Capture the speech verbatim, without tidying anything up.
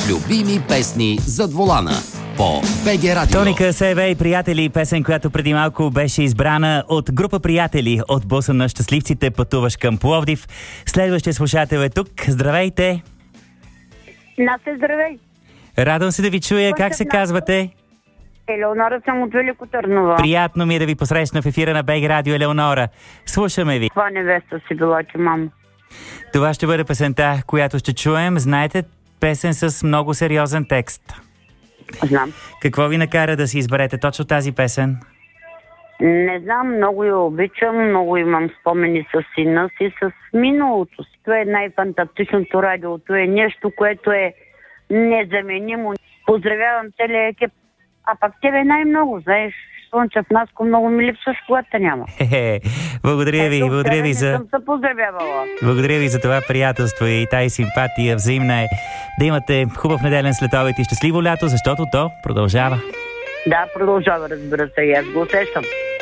Любими песни зад волана по БГ Радио. Тоника Себе и приятели, песен, която преди малко беше избрана от група приятели от буса на щастливците "Пътуваш към Пловдив". Следващия слушател е тук. Здравейте! Насе, здравей! Радвам се да ви чуя. Какво Как се се отнася? казвате? Елеонора съм от Велико Търново. Приятно ми е да ви посрещна в ефира на БГ Радио, Елеонора. Слушаме ви. Това невеста си била ти, мамо. Това ще бъде песента, която ще чуем. Знаете, песен с много сериозен текст. Знам. Какво ви накара да си изберете точно тази песен? Не знам, много я обичам, много имам спомени с сина си, с миналото си. Това е най-фантастичното радио. Това е нещо, което е незаменимо. Поздравявам целия екип. А пак тебе най-много, знаеш, Слънчев Наско много ми липсваш, когато няма. Хе-хе. Благодаря ви, Ето, благодаря ви не за... съм се поздравявала. Благодаря ви за това приятелство и тази симпатия взаимна е. Да имате хубав неделен следобед и щастливо лято, защото то продължава. Да, продължава, разбира се, и аз го усещам.